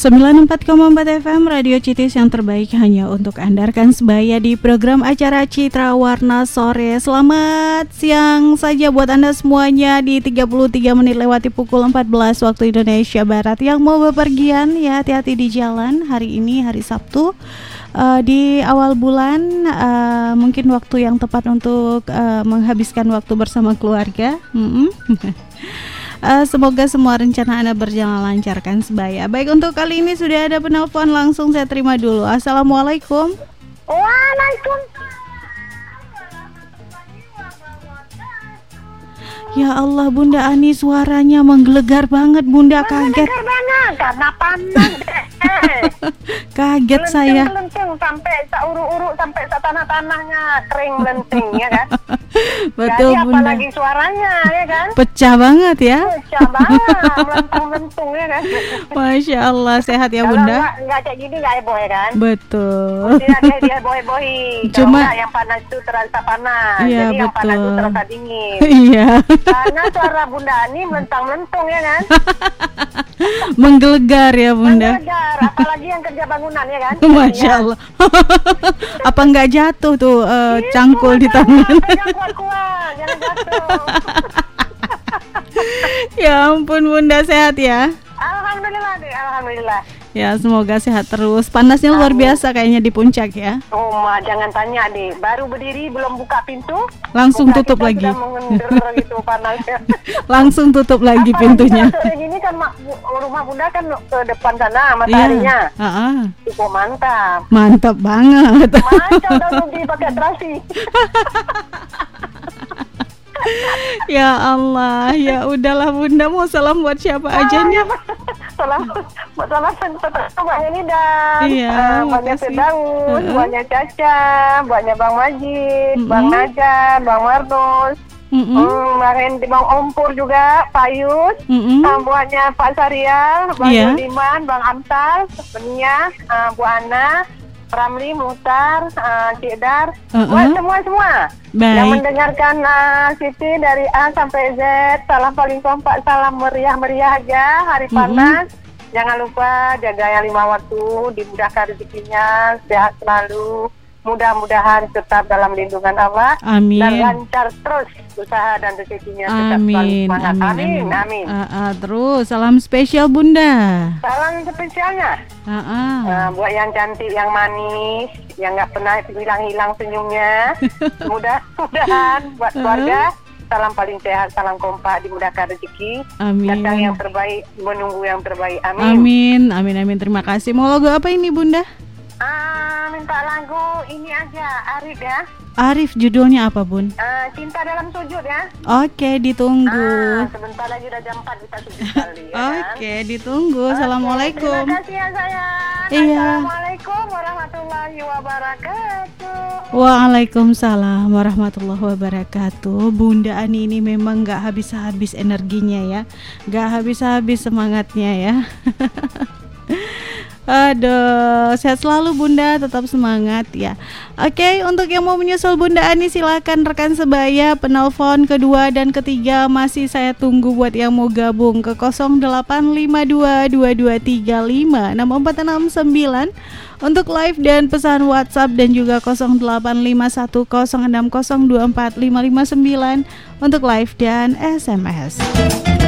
94,4 FM Radio Citis yang terbaik hanya untuk Anda rekan sebaya di program acara Citra Warna Sore. Selamat siang saja buat Anda semuanya di 33 menit lewati pukul 14 waktu Indonesia Barat. Yang mau bepergian ya hati-hati di jalan. Hari ini hari Sabtu di awal bulan, mungkin waktu yang tepat untuk menghabiskan waktu bersama keluarga. Semoga semua rencana Anda berjalan lancar kan sebaya. Baik, untuk kali ini sudah ada penelpon, langsung saya terima dulu. Assalamualaikum. Waalaikumsalam. Ya Allah, Bunda Ani suaranya menggelegar banget, Bunda, kaget. Menggelegar banget karena panas. Kaget saya. Melenting sampai uru-uru sampai tanah-tanahnya kering melenting ya kan. Betul. Jadi Bunda. apalagi suaranya ya kan. Pecah banget ya. Pecah banget, melentung-melentung ya kan. Masya Allah, sehat ya Kalau Bunda. nggak kayak gini nggak heboh ya kan. Betul. Tidak dia bohi-bohi. Cuma yang panas itu terasa panas. Iya, jadi yang panas itu betul. terasa dingin. Iya. Karena suara Bunda Ani melentang-melentung ya kan. Menggelegar ya Bunda. Menggelegar, apalagi yang kerja bangunan ya kan. Masya Allah. Apa nggak jatuh tuh cangkul di tangan? Jangan kuat-kuat, jangan jatuh. Ya ampun Bunda, sehat ya. Alhamdulillah deh, alhamdulillah. Ya semoga sehat terus. Panasnya luar biasa kayaknya di puncak ya. Oh ma, jangan tanya deh. Baru berdiri belum buka pintu, langsung buka tutup lagi. Sudah mengendur gitu panasnya. Langsung tutup lagi pintunya. Sore ini kan rumah Bunda kan ke depan sana mataharinya. Iya. Cukup mantap. Mantap banget. Mantap kalau dipakai terasi. Ya Allah, ya udahlah Bunda, mau salam buat siapa aja nih? Salam buatnya Nida, Iya, buatnya makasih. Firdaus, buatnya Caca, buatnya Bang Majid, Bang Najar, Bang Mardos, Bang Hendi, Bang Ompur juga, Pak Yus, buatnya Pak Sarial, Bang Juliman, Bang Amsal, Benia, Bu Ana, Ramli, Muhtar, Cik Dar, buat semua yang mendengarkan Siti dari A sampai Z. Salam paling kompak, salam meriah-meriah aja hari panas. Jangan lupa jaga yang 5 waktu, dimudahkan rezekinya, sehat selalu. Mudah-mudahan tetap dalam lindungan Allah. Amin. Dan lancar terus usaha dan rezekinya, tetap selalu semangat. Amin. Terus salam spesial Bunda. Salam spesialnya buat yang cantik, yang manis, yang nggak pernah hilang-hilang senyumnya. Mudah-mudahan buat keluarga. Salam paling sehat, salam kompak, dimudahkan rezeki. Amin. Datang yang terbaik, menunggu yang terbaik. Amin. Amin. Terima kasih. Mau lagu apa ini Bunda? Minta lagu ini aja, Arif ya. Arif, judulnya apa Bun? Cinta dalam sujud ya. Oke, ditunggu. Sebentar lagi udah jam 4 kita sujud kali ya. Oke, ditunggu. Assalamualaikum. Terima kasih ya sayang. Iya. Assalamualaikum warahmatullahi wabarakatuh. Waalaikumsalam warahmatullahi wabarakatuh. Bunda Ani ini memang gak habis-habis energinya ya, gak habis-habis semangatnya ya. Aduh, sehat selalu Bunda, tetap semangat ya. Oke, untuk yang mau menyusul Bunda Ani silakan rekan sebaya, penelpon kedua dan ketiga masih saya tunggu buat yang mau gabung ke 085222356469 untuk live dan pesan WhatsApp, dan juga 085106024559 untuk live dan SMS.